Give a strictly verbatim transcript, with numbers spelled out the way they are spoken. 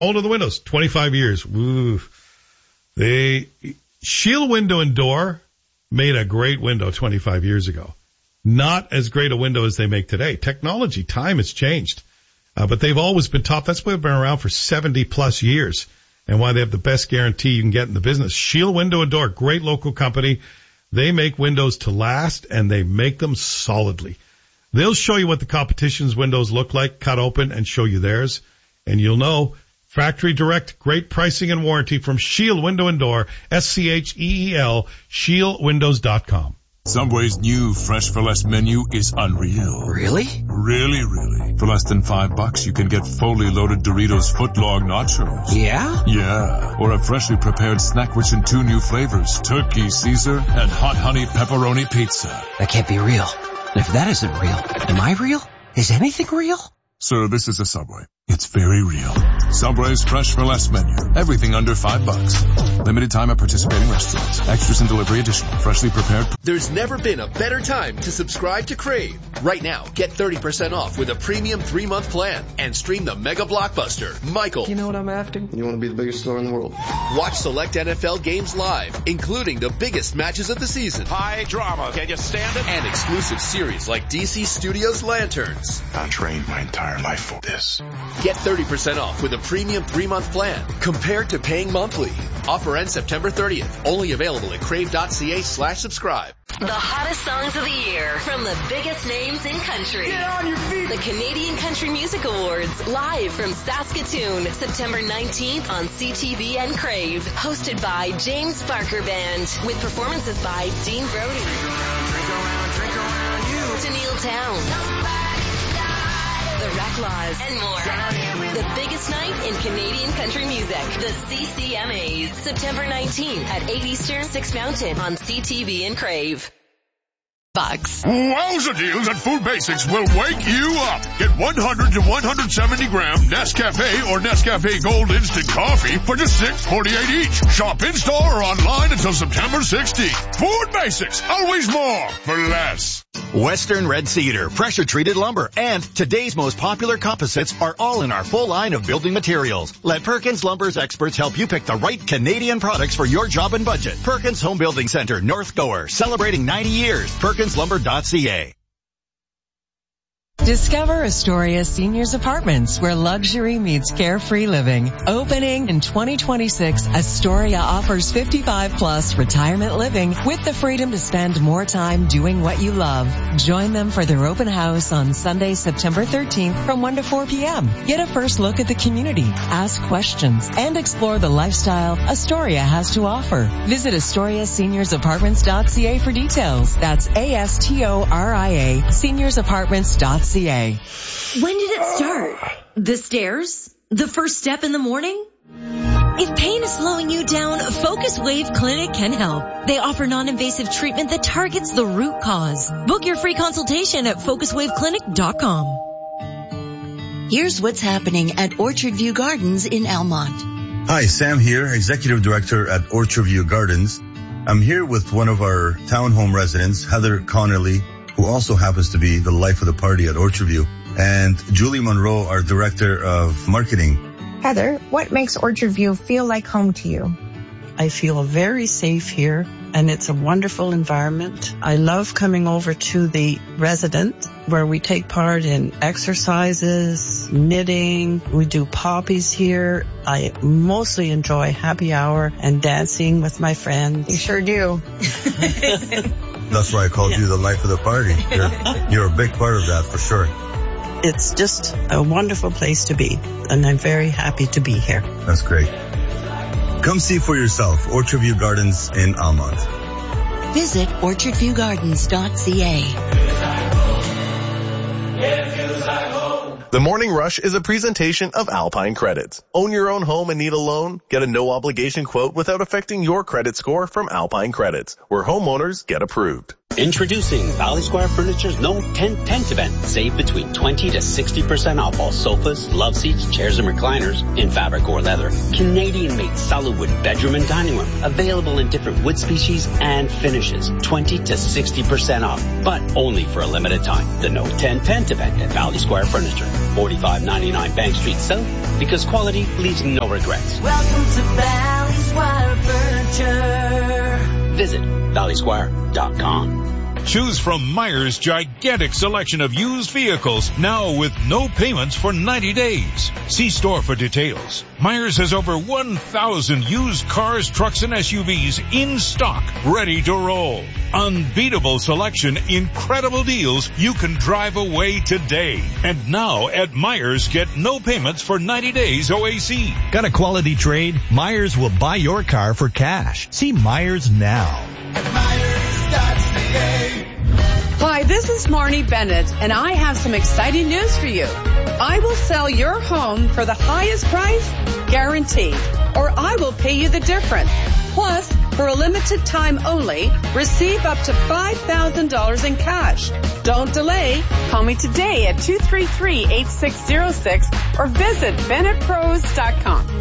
old are the windows? twenty-five years. Woo. They, Shield Window and Door made a great window twenty-five years ago. Not as great a window as they make today. Technology, time has changed. Uh, but they've always been top. That's why they've been around for seventy plus years and why they have the best guarantee you can get in the business. Shield Window and Door, great local company. They make windows to last and they make them solidly. They'll show you what the competition's windows look like, cut open and show you theirs. And you'll know factory direct, great pricing and warranty from Shield Window and Door, S C H E E L, shield windows dot com. Subway's new Fresh for Less menu is unreal. Really? Really, really. For less than five bucks, you can get fully loaded Doritos footlong nachos. Yeah? Yeah. Or a freshly prepared snack rich in two new flavors, Turkey Caesar and Hot Honey Pepperoni Pizza. That can't be real. If that isn't real, am I real? Is anything real? Sir, this is a Subway. It's very real. Subway's Fresh for Less menu. Everything under five bucks. Limited time at participating restaurants. Extras and delivery additional. Freshly prepared. There's never been a better time to subscribe to Crave. Right now, get thirty percent off with a premium three-month plan and stream the mega blockbuster, Michael. You know what I'm after? You want to be the biggest star in the world. Watch select N F L games live, including the biggest matches of the season. High drama. Can you stand it? And exclusive series like D C Studios Lanterns. I trained my entire life for this. Get thirty percent off with a premium three-month plan compared to paying monthly. Offer ends September thirtieth. Only available at crave.ca slash subscribe. The hottest songs of the year from the biggest names in country. Get on your feet. The Canadian Country Music Awards, live from Saskatoon, September nineteenth on C T V and Crave. Hosted by James Barker Band, with performances by Dean Brody, Drink around, drink around you. Tennille Town, The Reclaws, and more. The biggest night in Canadian country music, the C C M As. September nineteenth at eight Eastern, six Mountain on C T V and Crave. Bucks. Wowza deals at Food Basics will wake you up. Get one hundred to one hundred seventy gram Nescafe or Nescafe Gold Instant Coffee for just six forty-eight each. Shop in-store or online until September sixteenth. Food Basics, always more for less. Western Red Cedar, pressure-treated lumber, and today's most popular composites are all in our full line of building materials. Let Perkins Lumber's experts help you pick the right Canadian products for your job and budget. Perkins Home Building Center, North Gower, celebrating ninety years. perkins lumber dot c a. Discover Astoria Seniors Apartments, where luxury meets carefree living. Opening in twenty twenty-six, Astoria offers fifty-five plus retirement living with the freedom to spend more time doing what you love. Join them for their open house on Sunday, September thirteenth from one to four p.m. Get a first look at the community, ask questions, and explore the lifestyle Astoria has to offer. Visit astoria seniors apartments dot c a for details. That's A S T O R I A, seniors apartments dot c a. When did it start? The stairs? The first step in the morning? If pain is slowing you down, Focus Wave Clinic can help. They offer non-invasive treatment that targets the root cause. Book your free consultation at focus wave clinic dot com. Here's what's happening at Orchard View Gardens in Almont. Hi, Sam here, Executive Director at Orchard View Gardens. I'm here with one of our townhome residents, Heather Connerly, who also happens to be the life of the party at Orchard View, and Julie Monroe, our Director of Marketing. Heather, what makes Orchard View feel like home to you? I feel very safe here, and it's a wonderful environment. I love coming over to the residence where we take part in exercises, knitting. We do poppies here. I mostly enjoy happy hour and dancing with my friends. You sure do. That's why I called yeah. you the life of the party. You're, you're a big part of that for sure. It's just a wonderful place to be, and I'm very happy to be here. That's great. Come see for yourself, Orchard View Gardens in Almont. Visit orchard view gardens dot c a. The Morning Rush is a presentation of Alpine Credits. Own your own home and need a loan? Get a no-obligation quote without affecting your credit score from Alpine Credits, where homeowners get approved. Introducing Valley Square Furniture's No ten Tent event. Save between twenty to sixty percent off all sofas, love seats, chairs, and recliners in fabric or leather. Canadian-made solid wood bedroom and dining room. Available in different wood species and finishes. twenty to sixty percent off, but only for a limited time. The No ten Tent event at Valley Square Furniture. forty-five ninety-nine Bank Street South, because quality leaves no regrets. Welcome to Valley Square Furniture. Visit valley square dot com. Choose from Myers' gigantic selection of used vehicles, now with no payments for ninety days. See store for details. Myers has over one thousand used cars, trucks, and S U Vs in stock, ready to roll. Unbeatable selection, incredible deals. You can drive away today. And now at Myers, get no payments for ninety days O A C. Got a quality trade? Myers will buy your car for cash. See Myers now. Hi, this is Marnie Bennett, and I have some exciting news for you. I will sell your home for the highest price, guaranteed, or I will pay you the difference. Plus, for a limited time only, receive up to five thousand dollars in cash. Don't delay. Call me today at two three three, eight six zero six or visit bennett pros dot com.